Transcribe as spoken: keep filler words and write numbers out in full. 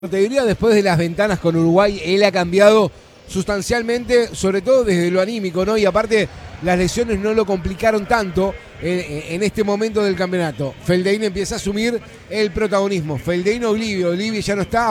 Te diría, después de las ventanas con Uruguay, él ha cambiado sustancialmente, sobre todo desde lo anímico, ¿no? Y aparte, las lesiones no lo complicaron tanto en, en este momento del campeonato. Feildein empieza a asumir el protagonismo. Feildein Olivi, Olivi ya no está.